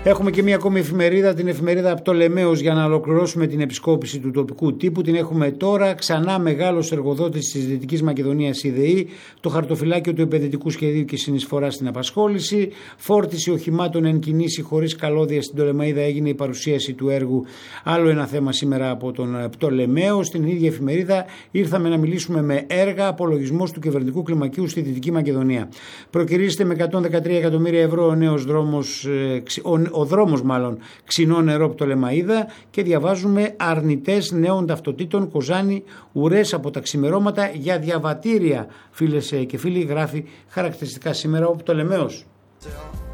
Έχουμε και μία ακόμη εφημερίδα, την εφημερίδα Πτολεμαίος, για να ολοκληρώσουμε την επισκόπηση του τοπικού τύπου. Την έχουμε τώρα. Ξανά μεγάλος εργοδότης της Δυτικής Μακεδονίας η ΔΕΗ, το χαρτοφυλάκιο του επενδυτικού σχεδίου και συνεισφορά στην απασχόληση. Φόρτιση οχημάτων εν κινήσει χωρίς καλώδια στην Πτολεμαΐδα, έγινε η παρουσίαση του έργου. Άλλο ένα θέμα σήμερα από τον Πτολεμαίο. Στην ίδια εφημερίδα ήρθαμε να μιλήσουμε με έργα, απολογισμός του κυβερνητικού κλιμακίου στη Δυτική Μακεδονία. Προκυρίζεται με 113 εκατομμύρια ευρώ ο νέος δρόμος, ο δρόμος μάλλον, Ξινό Νερό Πτολεμαΐδα, και διαβάζουμε αρνητές νέων ταυτοτήτων Κοζάνη ουρές από τα ξημερώματα για διαβατήρια. Φίλες και φίλοι, γράφει χαρακτηριστικά σήμερα ο Πτολεμαίος.